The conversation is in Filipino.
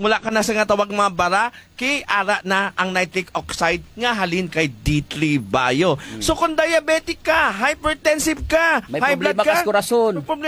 mula ka na sa nga tawag mga bara, kay ara na ang nitric oxide nga halin kay D3 bayo. So kung diabetic ka, hypertensive ka, May high blood problema ka sa korason. may problema